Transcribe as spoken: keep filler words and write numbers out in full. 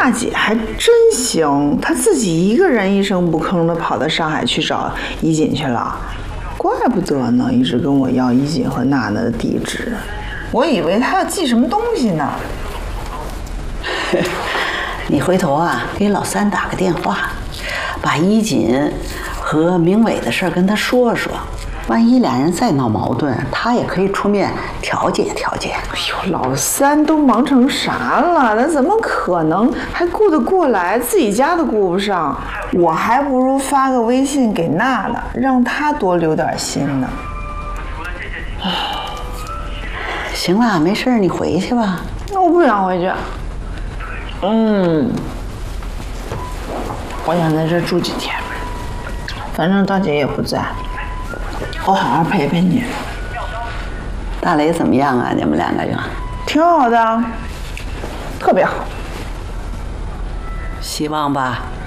娜姐还真行，她自己一个人一声不吭的跑到上海去找衣锦去了，怪不得呢，一直跟我要衣锦和娜娜的地址，我以为她要寄什么东西呢。 你回头啊，给老三打个电话，把衣锦和明伟的事儿跟他说说，万一俩人再闹矛盾，他也可以出面调解调解。 哎呦，老三都忙成啥了？那怎么可能还顾得过来？自己家都顾不上，我还不如发个微信给娜娜，让她多留点心呢。 行了，没事，你回去吧。 那我不想回去。嗯，我想在这住几天，反正大姐也不在，我好好陪陪你。 大雷怎么样啊？你们两个人？ 挺好的，特别好。 希望吧。